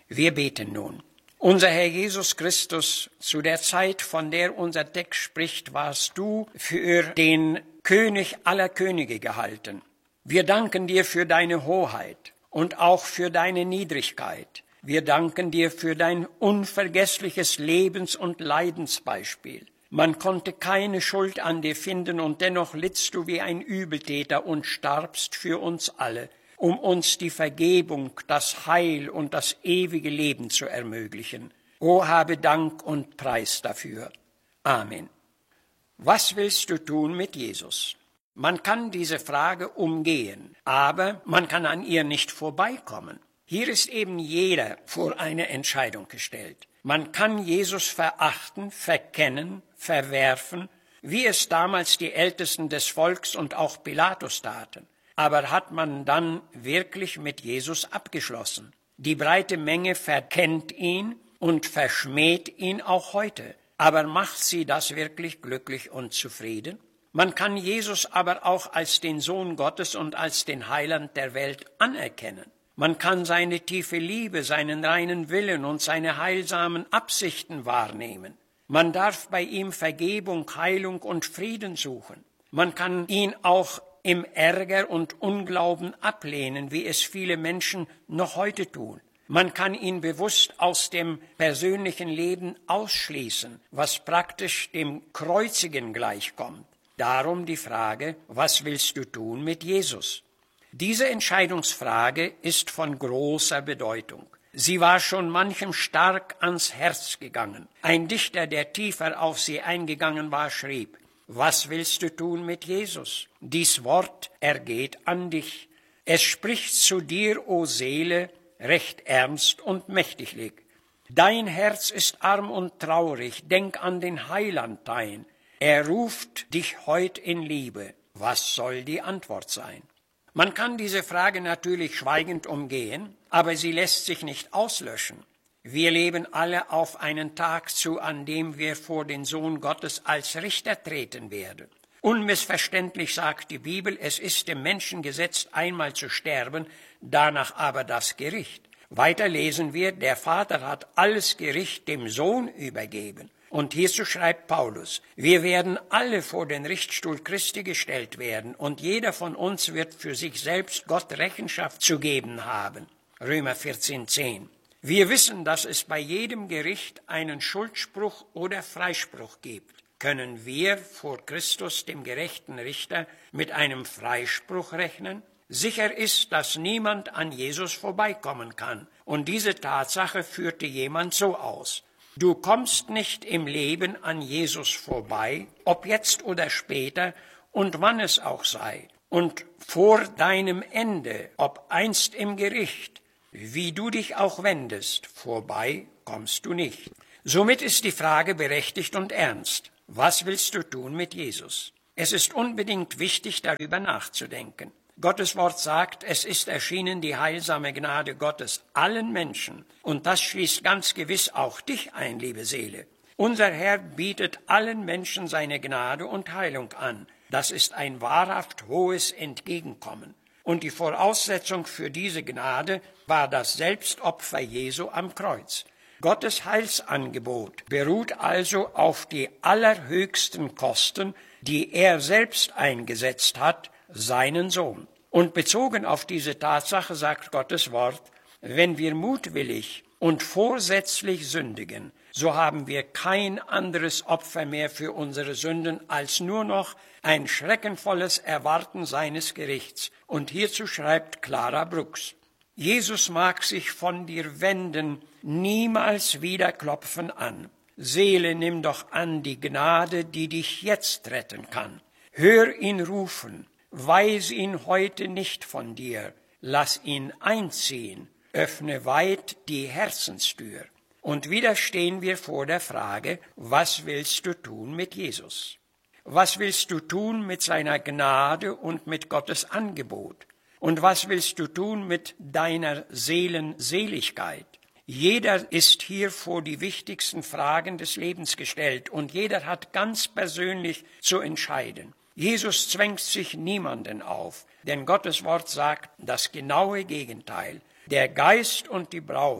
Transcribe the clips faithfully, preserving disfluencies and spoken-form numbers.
Wir beten nun. Unser Herr Jesus Christus, zu der Zeit, von der unser Text spricht, warst du für den König aller Könige gehalten. Wir danken dir für deine Hoheit und auch für deine Niedrigkeit. Wir danken dir für dein unvergessliches Lebens- und Leidensbeispiel. Man konnte keine Schuld an dir finden und dennoch littst du wie ein Übeltäter und starbst für uns alle, um uns die Vergebung, das Heil und das ewige Leben zu ermöglichen. O, habe Dank und Preis dafür. Amen. Was willst du tun mit Jesus? Man kann diese Frage umgehen, aber man kann an ihr nicht vorbeikommen. Hier ist eben jeder vor eine Entscheidung gestellt. Man kann Jesus verachten, verkennen, verwerfen, wie es damals die Ältesten des Volks und auch Pilatus taten. Aber hat man dann wirklich mit Jesus abgeschlossen? Die breite Menge verkennt ihn und verschmäht ihn auch heute. Aber macht sie das wirklich glücklich und zufrieden? Man kann Jesus aber auch als den Sohn Gottes und als den Heiland der Welt anerkennen. Man kann seine tiefe Liebe, seinen reinen Willen und seine heilsamen Absichten wahrnehmen. Man darf bei ihm Vergebung, Heilung und Frieden suchen. Man kann ihn auch im Ärger und Unglauben ablehnen, wie es viele Menschen noch heute tun. Man kann ihn bewusst aus dem persönlichen Leben ausschließen, was praktisch dem Kreuzigen gleichkommt. Darum die Frage, was willst du tun mit Jesus? Diese Entscheidungsfrage ist von großer Bedeutung. Sie war schon manchem stark ans Herz gegangen. Ein Dichter, der tiefer auf sie eingegangen war, schrieb: Was willst du tun mit Jesus? Dies Wort ergeht an dich. Es spricht zu dir, o Seele, recht ernst und mächtiglich. Dein Herz ist arm und traurig, denk an den Heiland dein. Er ruft dich heut in Liebe. Was soll die Antwort sein? Man kann diese Frage natürlich schweigend umgehen, aber sie lässt sich nicht auslöschen. Wir leben alle auf einen Tag zu, an dem wir vor den Sohn Gottes als Richter treten werden. Unmissverständlich sagt die Bibel, es ist dem Menschen gesetzt, einmal zu sterben, danach aber das Gericht. Weiter lesen wir, der Vater hat alles Gericht dem Sohn übergeben. Und hierzu schreibt Paulus: Wir werden alle vor den Richtstuhl Christi gestellt werden, und jeder von uns wird für sich selbst Gott Rechenschaft zu geben haben. Römer vierzehn zehn. Wir wissen, dass es bei jedem Gericht einen Schuldspruch oder Freispruch gibt. Können wir vor Christus, dem gerechten Richter, mit einem Freispruch rechnen? Sicher ist, dass niemand an Jesus vorbeikommen kann. Und diese Tatsache führte jemand so aus: Du kommst nicht im Leben an Jesus vorbei, ob jetzt oder später und wann es auch sei. Und vor deinem Ende, ob einst im Gericht, wie du dich auch wendest, vorbei kommst du nicht. Somit ist die Frage berechtigt und ernst. Was willst du tun mit Jesus? Es ist unbedingt wichtig, darüber nachzudenken. Gottes Wort sagt, es ist erschienen die heilsame Gnade Gottes allen Menschen. Und das schließt ganz gewiss auch dich ein, liebe Seele. Unser Herr bietet allen Menschen seine Gnade und Heilung an. Das ist ein wahrhaft hohes Entgegenkommen. Und die Voraussetzung für diese Gnade war das Selbstopfer Jesu am Kreuz. Gottes Heilsangebot beruht also auf die allerhöchsten Kosten, die er selbst eingesetzt hat, seinen Sohn. Und bezogen auf diese Tatsache sagt Gottes Wort: Wenn wir mutwillig und vorsätzlich sündigen, so haben wir kein anderes Opfer mehr für unsere Sünden als nur noch ein schreckenvolles Erwarten seines Gerichts. Und hierzu schreibt Clara Brooks: Jesus mag sich von dir wenden, niemals wieder klopfen an. Seele, nimm doch an die Gnade, die dich jetzt retten kann. Hör ihn rufen. Weis ihn heute nicht von dir, lass ihn einziehen, öffne weit die Herzenstür. Und wieder stehen wir vor der Frage, was willst du tun mit Jesus? Was willst du tun mit seiner Gnade und mit Gottes Angebot? Und was willst du tun mit deiner Seelenseligkeit? Jeder ist hier vor die wichtigsten Fragen des Lebens gestellt und jeder hat ganz persönlich zu entscheiden. Jesus zwängt sich niemanden auf, denn Gottes Wort sagt das genaue Gegenteil. Der Geist und die Braut,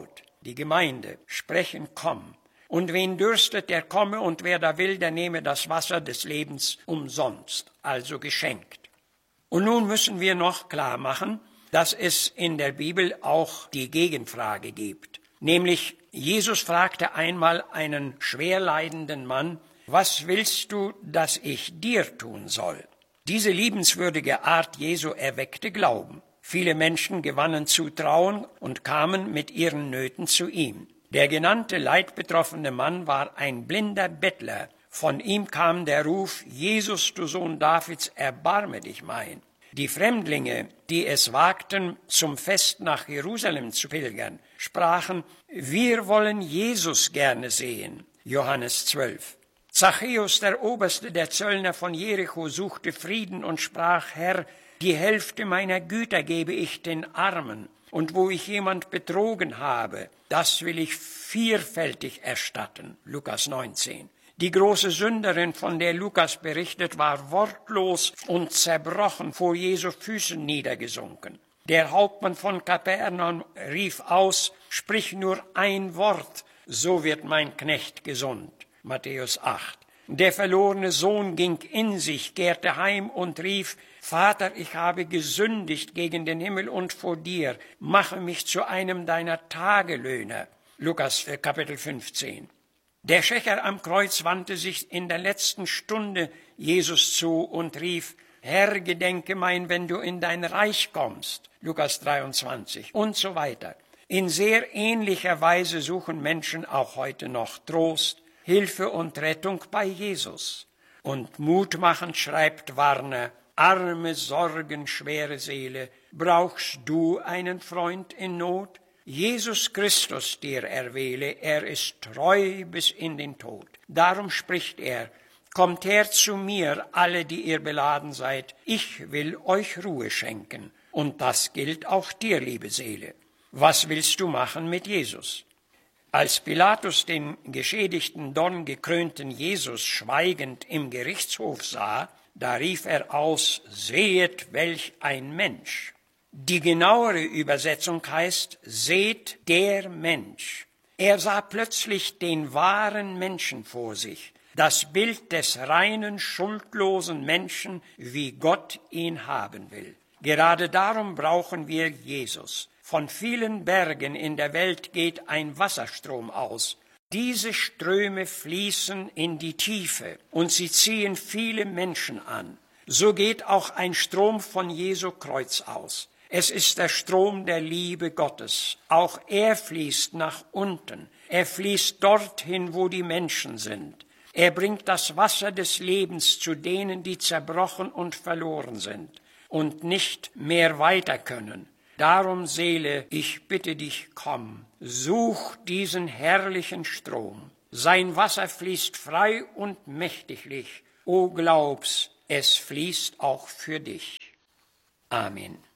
die Gemeinde, sprechen, komm. Und wen dürstet, der komme, und wer da will, der nehme das Wasser des Lebens umsonst, also geschenkt. Und nun müssen wir noch klar machen, dass es in der Bibel auch die Gegenfrage gibt. Nämlich, Jesus fragte einmal einen schwerleidenden Mann, was willst du, dass ich dir tun soll? Diese liebenswürdige Art Jesu erweckte Glauben. Viele Menschen gewannen Zutrauen und kamen mit ihren Nöten zu ihm. Der genannte leidbetroffene Mann war ein blinder Bettler. Von ihm kam der Ruf, Jesus, du Sohn Davids, erbarme dich mein. Die Fremdlinge, die es wagten, zum Fest nach Jerusalem zu pilgern, sprachen, wir wollen Jesus gerne sehen. Johannes zwölf. Zachäus, der Oberste der Zöllner von Jericho, suchte Frieden und sprach, Herr, die Hälfte meiner Güter gebe ich den Armen, und wo ich jemand betrogen habe, das will ich vierfältig erstatten. Lukas neunzehn. Die große Sünderin, von der Lukas berichtet, war wortlos und zerbrochen vor Jesu Füßen niedergesunken. Der Hauptmann von Kapernaum rief aus, sprich nur ein Wort, so wird mein Knecht gesund. Matthäus acht. Der verlorene Sohn ging in sich, kehrte heim und rief, Vater, ich habe gesündigt gegen den Himmel und vor dir, mache mich zu einem deiner Tagelöhner. Lukas Kapitel fünfzehn. Der Schächer am Kreuz wandte sich in der letzten Stunde Jesus zu und rief, Herr, gedenke mein, wenn du in dein Reich kommst. Lukas dreiundzwanzig und so weiter. In sehr ähnlicher Weise suchen Menschen auch heute noch Trost, Hilfe und Rettung bei Jesus. Und mutmachend schreibt Warner, arme, sorgenschwere Seele, brauchst du einen Freund in Not? Jesus Christus dir erwähle, er ist treu bis in den Tod. Darum spricht er, kommt her zu mir, alle, die ihr beladen seid, ich will euch Ruhe schenken. Und das gilt auch dir, liebe Seele. Was willst du machen mit Jesus? Als Pilatus den geschädigten, dorngekrönten Jesus schweigend im Gerichtshof sah, da rief er aus, sehet, welch ein Mensch. Die genauere Übersetzung heißt, seht der Mensch. Er sah plötzlich den wahren Menschen vor sich, das Bild des reinen, schuldlosen Menschen, wie Gott ihn haben will. Gerade darum brauchen wir Jesus. Von vielen Bergen in der Welt geht ein Wasserstrom aus. Diese Ströme fließen in die Tiefe und sie ziehen viele Menschen an. So geht auch ein Strom von Jesu Kreuz aus. Es ist der Strom der Liebe Gottes. Auch er fließt nach unten. Er fließt dorthin, wo die Menschen sind. Er bringt das Wasser des Lebens zu denen, die zerbrochen und verloren sind und nicht mehr weiter können. Darum, Seele, ich bitte dich, komm, such diesen herrlichen Strom. Sein Wasser fließt frei und mächtiglich. O glaub's, es fließt auch für dich. Amen.